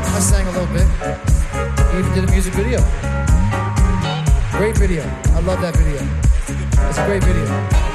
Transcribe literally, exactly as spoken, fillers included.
I sang a little bit. He even did a music video. Great video. I love that video. It's a great video.